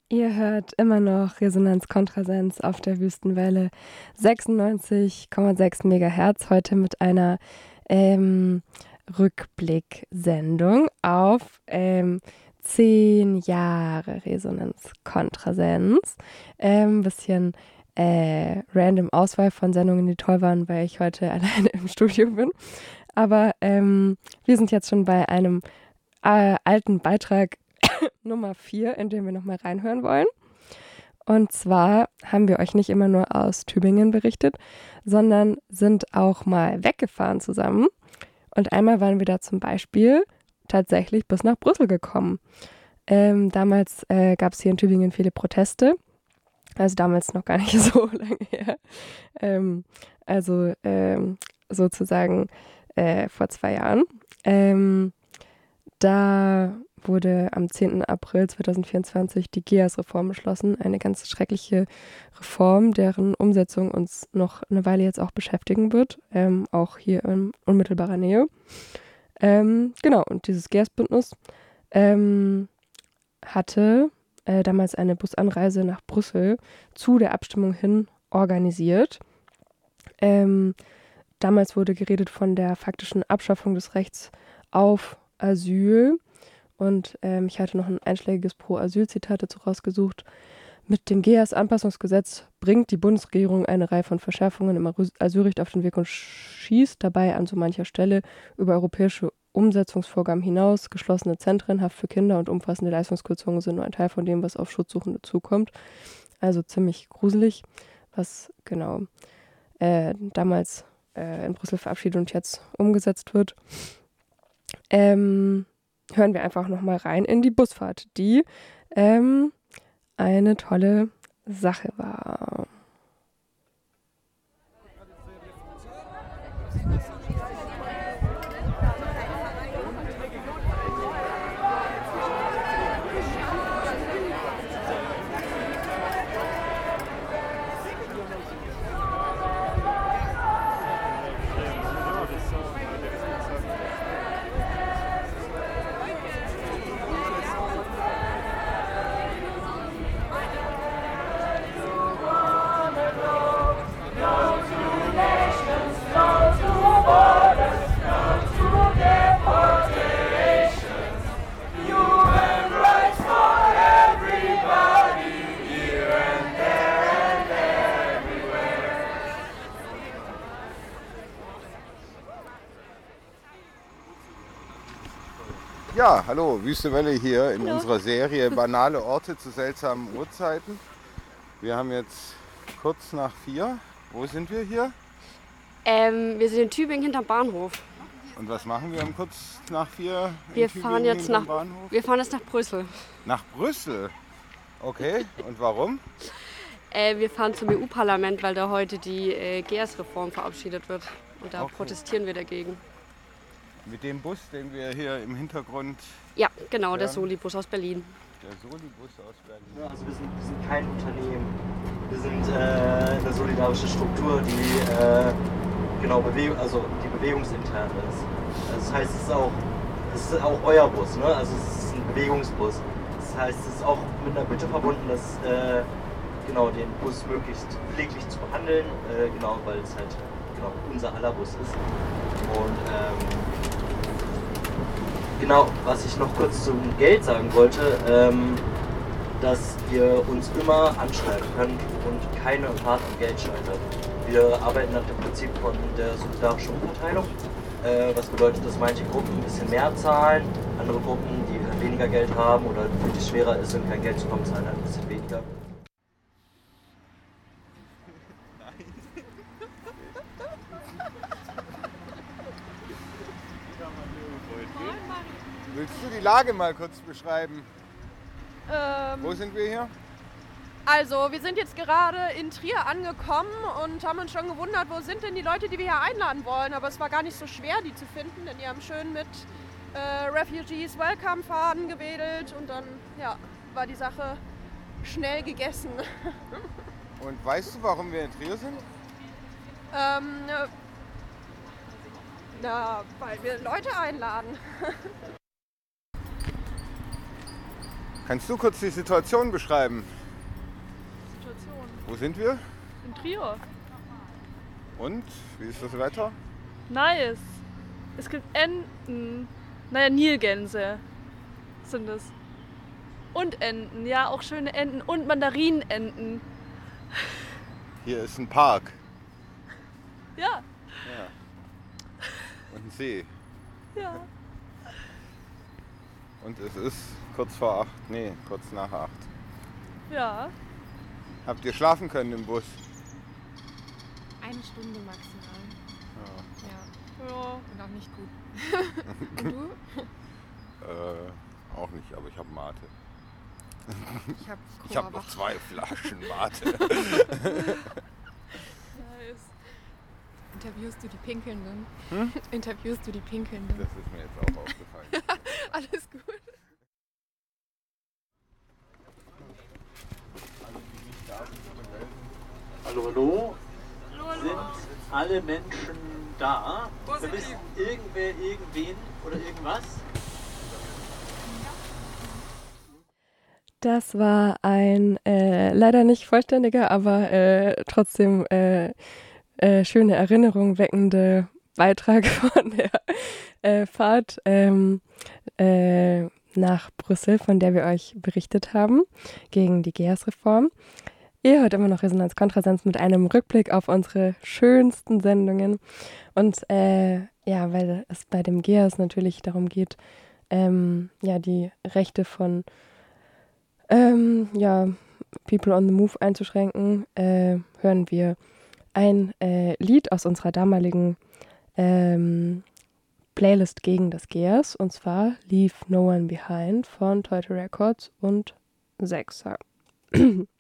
Ihr hört immer noch Resonanz Kontrasens auf der Wüstenwelle 96,6 Megahertz. Heute mit einer Rückblicksendung auf 10 Jahre Resonanz Kontrasens. Bisschen random Auswahl von Sendungen, die toll waren, weil ich heute alleine im Studio bin. Aber wir sind jetzt schon bei einem alten Beitrag Nummer 4, in dem wir nochmal reinhören wollen. Und zwar haben wir euch nicht immer nur aus Tübingen berichtet, sondern sind auch mal weggefahren zusammen. Und einmal waren wir da zum Beispiel tatsächlich bis nach Brüssel gekommen. Damals gab es hier in Tübingen viele Proteste. Also damals noch gar nicht so lange her. Sozusagen vor 2 Jahren. Da wurde am 10. April 2024 die GEAS-Reform beschlossen. Eine ganz schreckliche Reform, deren Umsetzung uns noch eine Weile jetzt auch beschäftigen wird, auch hier in unmittelbarer Nähe. Genau, und dieses GEAS-Bündnis hatte damals eine Busanreise nach Brüssel zu der Abstimmung hin organisiert. Damals wurde geredet von der faktischen Abschaffung des Rechts auf Asyl. Und ich hatte noch ein einschlägiges Pro-Asyl-Zitat dazu rausgesucht. Mit dem GEAS-Anpassungsgesetz bringt die Bundesregierung eine Reihe von Verschärfungen im Asylrecht auf den Weg und schießt dabei an so mancher Stelle über europäische Umsetzungsvorgaben hinaus. Geschlossene Zentren, Haft für Kinder und umfassende Leistungskürzungen sind nur ein Teil von dem, was auf Schutzsuchende zukommt. Also ziemlich gruselig, was genau damals in Brüssel verabschiedet und jetzt umgesetzt wird. Hören wir einfach nochmal rein in die Busfahrt, die eine tolle Sache war. Ja, hallo, Wüste Welle hier in unserer Serie Banale Orte zu seltsamen Uhrzeiten. Wir haben jetzt kurz nach 4. Wo sind wir hier? Wir sind in Tübingen hinterm Bahnhof. Und was machen wir um kurz nach 4 Wir fahren jetzt nach Brüssel. Nach Brüssel? Okay, und warum? Wir fahren zum EU-Parlament, weil da heute die GEAS-Reform verabschiedet wird. Und da protestieren wir dagegen. Mit dem Bus, den wir hier im Hintergrund... Ja, genau, der Soli-Bus aus Berlin. Der Soli-Bus aus Berlin. Ja, also wir sind kein Unternehmen. Wir sind eine solidarische Struktur, die die bewegungsintern ist. Also das heißt, es ist auch euer Bus, ne? Also es ist ein Bewegungsbus. Das heißt, es ist auch mit einer Bitte verbunden, dass den Bus möglichst pfleglich zu behandeln, weil es halt unser aller Bus ist. Und was ich noch kurz zum Geld sagen wollte, dass ihr uns immer anschreiben könnt und keine Fahrt am Geld scheitert. Wir arbeiten nach dem Prinzip von der solidarischen Umverteilung, was bedeutet, dass manche Gruppen ein bisschen mehr zahlen, andere Gruppen, die weniger Geld haben oder für die es schwerer ist und kein Geld zu kommen, zahlen halt ein bisschen weniger. Willst du die Lage mal kurz beschreiben? Wo sind wir hier? Also, wir sind jetzt gerade in Trier angekommen und haben uns schon gewundert, wo sind denn die Leute, die wir hier einladen wollen. Aber es war gar nicht so schwer, die zu finden, denn die haben schön mit Refugees Welcome Faden gewedelt und dann war die Sache schnell gegessen. Und weißt du, warum wir in Trier sind? Weil wir Leute einladen. Kannst du kurz die Situation beschreiben? Situation. Wo sind wir? In Trier. Und? Wie ist das Wetter? Nice. Es gibt Enten. Naja, Nilgänse sind es. Und Enten, ja, auch schöne Enten und Mandarinenten. Hier ist ein Park. Ja, Ja. Und ein See. ja. Und es ist kurz vor 8, kurz nach 8. Ja. Habt ihr schlafen können im Bus? 1 Stunde maximal. Ja, Ja. und auch nicht gut. Und du? Auch nicht, aber ich habe Mate. Ich habe Ich habe noch 2 Flaschen Mate. Nice. Interviewst du die Pinkelnden? Interviewst du die Pinkelnden? Das ist mir jetzt auch aufgefallen. Alles gut. Hallo, hallo. Sind alle Menschen da? Vermisst irgendwer, irgendwen oder irgendwas? Das war ein leider nicht vollständiger, aber trotzdem schöne Erinnerung weckende Beitrag von der Fahrt nach Brüssel, von der wir euch berichtet haben, gegen die GEAS-Reform. Ihr hört immer noch Resonanz Kontrasenz mit einem Rückblick auf unsere schönsten Sendungen. Und ja, weil es bei dem GEAS natürlich darum geht, ja, die Rechte von ja, People on the Move einzuschränken, hören wir ein Lied aus unserer damaligen Playlist gegen das GEAS, und zwar Leave No One Behind von Teute Records und Sechser.